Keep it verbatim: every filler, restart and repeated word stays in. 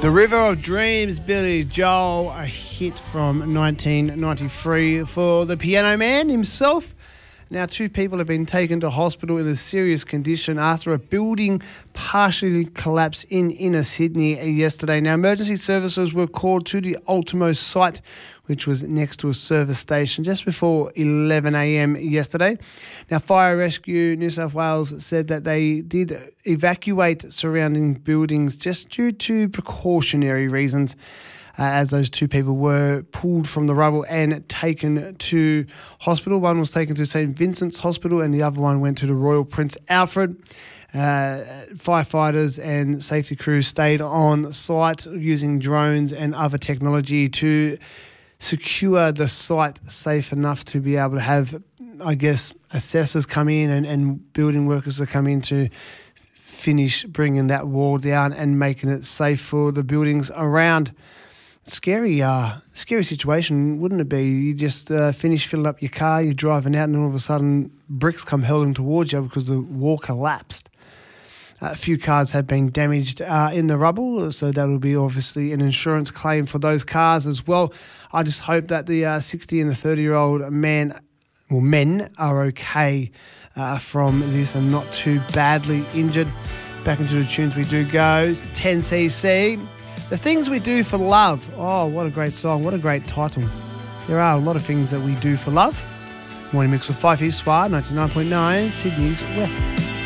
The River of Dreams, Billy Joel, a hit from nineteen ninety-three for the Piano Man himself. Now, two people have been taken to hospital in a serious condition after a building partially collapsed in inner Sydney yesterday. Now, emergency services were called to the Ultimo site, which was next to a service station, just before eleven a.m. yesterday. Now, Fire Rescue New South Wales said that they did evacuate surrounding buildings just due to precautionary reasons, Uh, as those two people were pulled from the rubble and taken to hospital. One was taken to Saint Vincent's Hospital and the other one went to the Royal Prince Alfred. Uh, firefighters and safety crews stayed on site using drones and other technology to secure the site safe enough to be able to have, I guess, assessors come in and, and building workers to come in to finish bringing that wall down and making it safe for the buildings around. Scary, uh, scary situation, wouldn't it be? You just uh, finish filling up your car, you're driving out, and all of a sudden bricks come hurling towards you because the wall collapsed. Uh, a few cars have been damaged uh, in the rubble, so that will be obviously an insurance claim for those cars as well. I just hope that the uh, sixty and the thirty-year-old man, well, men are okay uh, from this and not too badly injured. Back into the tunes we do go. ten C C. The Things We Do for Love. Oh, what a great song. What a great title. There are a lot of things that we do for love. Morning Mix with Fife East Swar, ninety-nine point nine, Sydney's West.